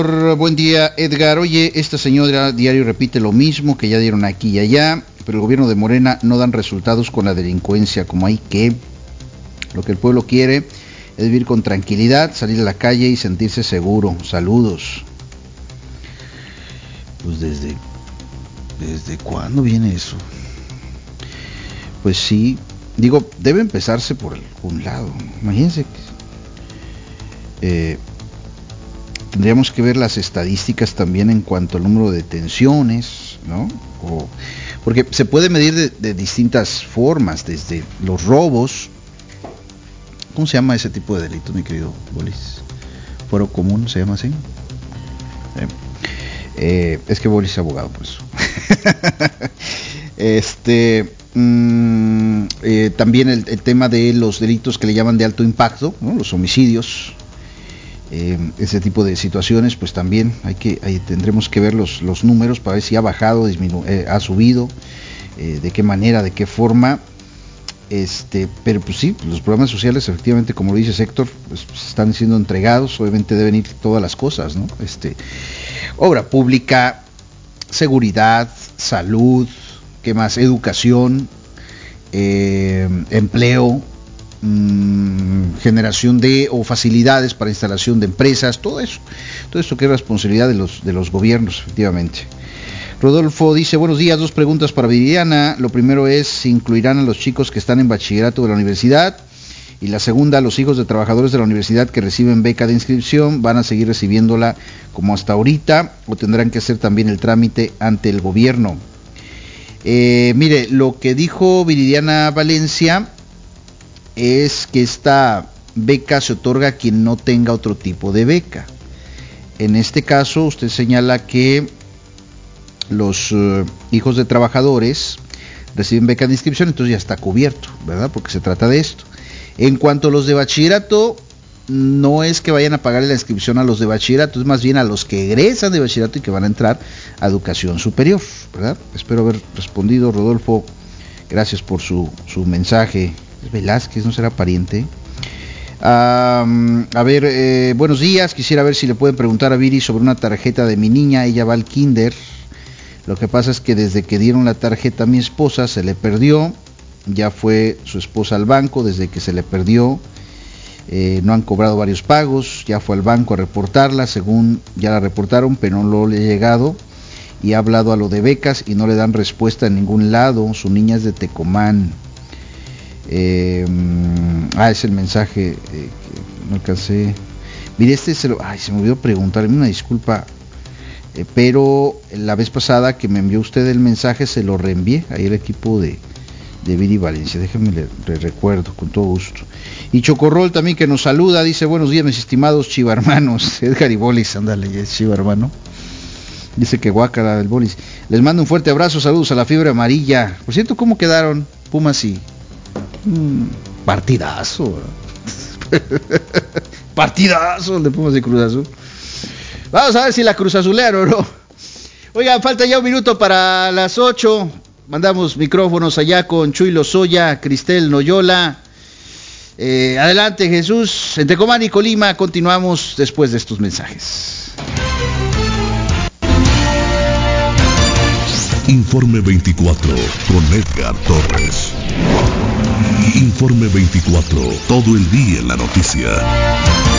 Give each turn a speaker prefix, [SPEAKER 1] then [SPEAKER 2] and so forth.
[SPEAKER 1] Buen día, Edgar. Oye, esta señora diario repite lo mismo que ya dieron aquí y allá, pero el gobierno de Morena no dan resultados con la delincuencia como hay que. Lo que el pueblo quiere es vivir con tranquilidad, salir a la calle y sentirse seguro. Saludos. Pues ¿desde cuándo viene eso? Pues sí, digo, debe empezarse por algún lado. Imagínense que tendríamos que ver las estadísticas también en cuanto al número de detenciones, ¿no? Porque se puede medir de distintas formas, desde los robos. ¿Cómo se llama ese tipo de delito, mi querido Bolis? ¿Fuero común se llama así? Es que Bolis es abogado, por eso. También el tema de los delitos que le llaman de alto impacto, ¿no? Los homicidios. Ese tipo de situaciones, pues también tendremos que ver los números para ver si ha bajado, ha subido, de qué manera, de qué forma. Pero pues sí, los programas sociales, efectivamente, como lo dice Héctor, pues están siendo entregados. Obviamente deben ir todas las cosas, ¿no? Obra pública, seguridad, salud, ¿qué más? Educación, empleo, generación de o facilidades para instalación de empresas, todo esto que es responsabilidad de los gobiernos, efectivamente. Rodolfo dice: buenos días, 2 preguntas para Viridiana. Lo primero es si incluirán a los chicos que están en bachillerato de la universidad, y la segunda, los hijos de trabajadores de la universidad que reciben beca de inscripción, ¿van a seguir recibiéndola como hasta ahorita o tendrán que hacer también el trámite ante el gobierno? Mire, lo que dijo Viridiana Valencia es que esta beca se otorga a quien no tenga otro tipo de beca. En este caso, usted señala que los hijos de trabajadores reciben beca de inscripción, entonces ya está cubierto, ¿verdad? Porque se trata de esto. En cuanto a los de bachillerato, no es que vayan a pagarle la inscripción a los de bachillerato, es más bien a los que egresan de bachillerato y que van a entrar a educación superior, ¿verdad? Espero haber respondido, Rodolfo. Gracias por su mensaje. Velázquez, ¿no será pariente? A ver, buenos días. Quisiera ver si le pueden preguntar a Viri sobre una tarjeta de mi niña. Ella va al kinder. Lo que pasa es que desde que dieron la tarjeta a mi esposa se le perdió. Ya fue su esposa al banco desde que se le perdió. No han cobrado varios pagos. Ya fue al banco a reportarla. Según ya la reportaron, pero no le ha llegado. Y ha hablado a lo de becas y no le dan respuesta en ningún lado. Su niña es de Tecomán. Es el mensaje que no alcancé. Mire, se me olvidó preguntarme, una disculpa, pero la vez pasada que me envió usted el mensaje se lo reenvié ahí el equipo de Viri Valencia. Déjenme le recuerdo con todo gusto. Y Chocorrol también, que nos saluda, dice: buenos días, mis estimados chivarmanos. Edgar y Bolis, ándale, es chivarmano. Dice que guácara del Bolis. Les mando un fuerte abrazo, saludos a la fiebre amarilla. Por cierto, ¿cómo quedaron Pumas y partidazo? Partidazo el de Pumas y Cruz Azul. Vamos a ver si la Cruz Azulearon o no. Oigan, falta ya un minuto para las 8. Mandamos micrófonos allá con Chuy Lozoya, Cristel Noyola. Adelante, Jesús. En Tecomán y Colima continuamos después de estos mensajes.
[SPEAKER 2] Informe 24 con Edgar Torres. Informe 24, todo el día en la noticia.